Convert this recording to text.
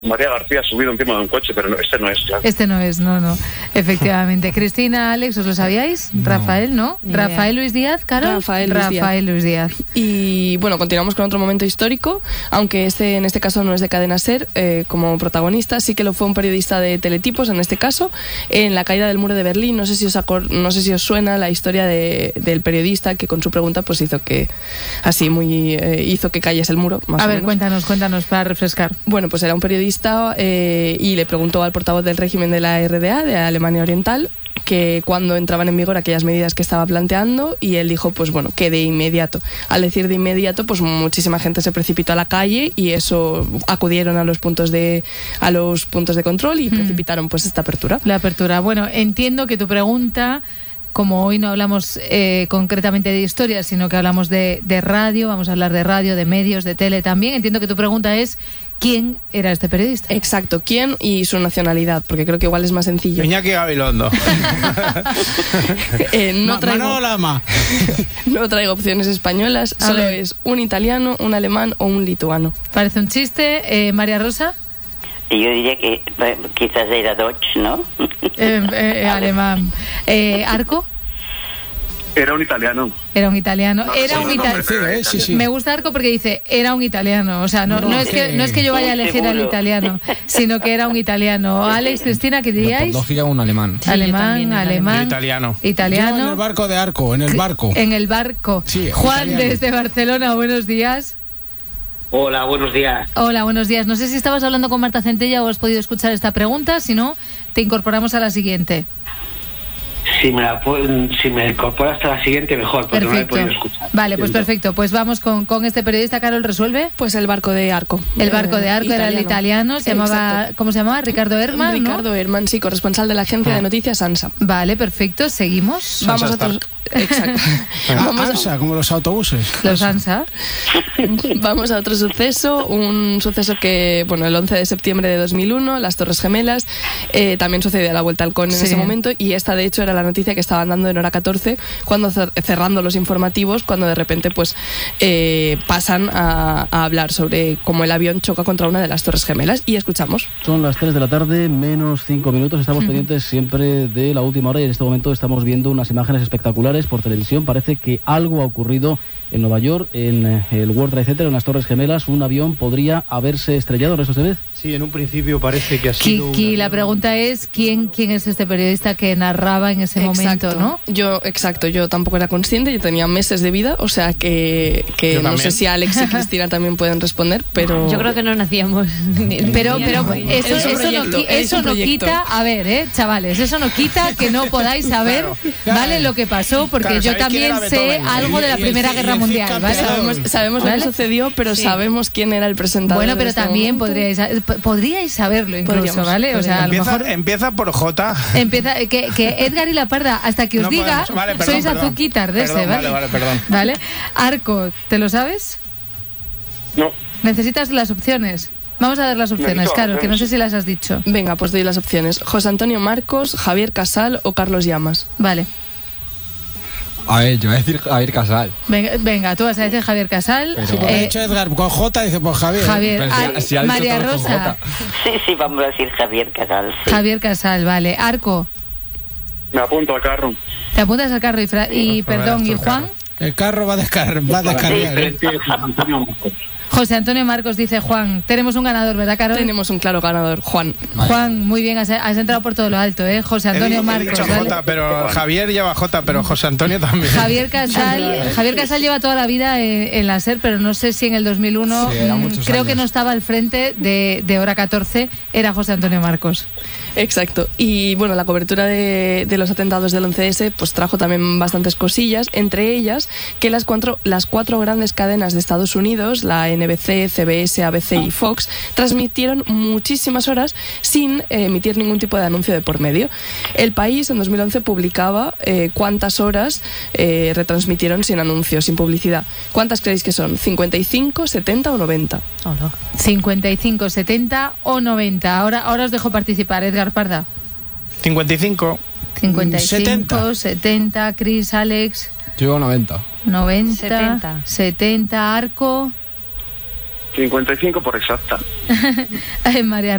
María García subido encima de un coche, pero no, este no es, claro. Este no es, no. Efectivamente. Cristina, Alex, ¿os lo sabíais? No. Rafael, ¿no? Rafael Luis Díaz, Carol. Rafael Luis Díaz. Y bueno, continuamos con otro momento histórico, aunque en este caso no es de Cadena SER como protagonista, sí que lo fue un periodista de Teletipos, en este caso, en la caída del muro de Berlín. No sé si os suena la historia del periodista que con su pregunta pues hizo que cayese el muro, más o menos. Cuéntanos para refrescar. Bueno, pues era un periodista y le preguntó al portavoz del régimen de la RDA, de Alemania Oriental, que cuando entraban en vigor aquellas medidas que estaba planteando, y él dijo pues bueno, que de inmediato. Al decir de inmediato, pues muchísima gente se precipitó a la calle y eso acudieron a los puntos de control y precipitaron pues esta apertura. La apertura. Bueno, entiendo que tu pregunta, como hoy no hablamos concretamente de historia, sino que hablamos de radio, vamos a hablar de radio, de medios, de tele también, entiendo que tu pregunta es ¿quién era este periodista? Exacto, ¿quién y su nacionalidad? Porque creo que igual es más sencillo. Iñaki Gabilondo. No traigo opciones españolas, solo es un italiano, un alemán o un lituano. Parece un chiste. María Rosa. Yo diría que quizás era Deutsch, ¿no? Alemán. ¿Arco? Era un italiano. Sí. Me gusta Arco porque dice era un italiano. O sea, no es que yo vaya a elegir al italiano, sino que era un italiano. Alex, Cristina, ¿qué diríais? Por lógica, un alemán. Sí, alemán. Italiano. Yo en el barco de Arco, en el barco. En el barco. Sí, Juan, italiano. desde Barcelona, buenos días. Hola, buenos días. Hola, buenos días. No sé si estabas hablando con Marta Centella o has podido escuchar esta pregunta. Si no, te incorporamos a la siguiente. Si me incorporas hasta la siguiente, mejor, porque perfecto. No la he podido escuchar. Vale, pues perfecto. Pues vamos con este periodista. Carol, ¿resuelve? Pues el barco de Arco. El barco de Arco era el italiano. ¿Cómo se llamaba? Ricardo Herman, Ricardo ¿no? Herman, sí, corresponsal de la agencia de noticias ANSA. Vale, perfecto. Seguimos. Vamos a otros. Exacto. ANSA, como los autobuses. Los ANSA. Vamos a otro suceso, un suceso que, bueno, el 11 de septiembre de 2001, las Torres Gemelas, también sucedió a la vuelta al CON en ese momento, y esta de hecho era la noticia que estaban dando en Hora 14, cuando cerrando los informativos, cuando de repente pues pasan a hablar sobre cómo el avión choca contra una de las Torres Gemelas, y escuchamos. Son las 3 de la tarde, menos 5 minutos, estamos pendientes siempre de la última hora, y en este momento estamos viendo unas imágenes espectaculares por televisión. Parece que algo ha ocurrido en Nueva York, en el World Trade Center, en las Torres Gemelas. Un avión podría haberse estrellado, ¿eso se ve? Sí, en un principio parece que ha sido... Kiki, la pregunta es ¿quién es este periodista que narraba en ese momento, ¿no? Yo tampoco era consciente, yo tenía meses de vida, o sea que no sé si Alex y Cristina también pueden responder, pero... Yo creo que no nacíamos. Pero eso no quita, a ver, chavales, eso no quita que no podáis saber, ¿vale? Lo que pasó, porque yo también sé algo de la Primera Guerra Mundial, ¿vale? Sabemos lo que sucedió, pero sabemos quién era el presentador. Bueno, pero también podríais saberlo incluso, ¿vale? O sea, a lo mejor empieza por J. Empieza que Edgar y la Parda, hasta que os diga, sois azuquitar de ese, ¿vale? Perdón. Vale. Arco, ¿te lo sabes? No. ¿Necesitas las opciones? Vamos a dar las opciones, claro, que no sé si las has dicho. Venga, pues doy las opciones. José Antonio Marcos, Javier Casal o Carlos Llamas. Vale. A ver, yo voy a decir Javier Casal. Venga, tú vas a decir Javier Casal. Pero... ha dicho Edgar con J, dice pues Javier. Si ha dicho María Rosa. Sí, vamos a decir Javier Casal. Sí. Javier Casal, vale. Arco. Me apunto al carro. ¿Te apuntas al carro? ¿Y Juan? El carro va a descargar. José Antonio Marcos, dice Juan. Tenemos un ganador, ¿verdad, Carol? Tenemos un claro ganador, Juan. Juan, muy bien, has entrado por todo lo alto, ¿eh? José Antonio Marcos. He dicho J, pero Javier lleva J, pero José Antonio también. Javier Casal lleva toda la vida en la SER, pero no sé si en el 2001, creo que no estaba al frente de Hora 14, era José Antonio Marcos. Exacto. Y bueno, la cobertura de los atentados del 11S pues trajo también bastantes cosillas, entre ellas que las cuatro grandes cadenas de Estados Unidos, la NBC, CBS, ABC y Fox, transmitieron muchísimas horas sin emitir ningún tipo de anuncio de por medio. El País en 2011 publicaba cuántas horas retransmitieron sin anuncios, sin publicidad. ¿Cuántas creéis que son? ¿55, 70 o 90? 55, 70 o 90. Ahora os dejo participar, Edgar Parda. 55. 70, Chris, Alex. Yo digo 90. 70, Arco. 55 por exacta. María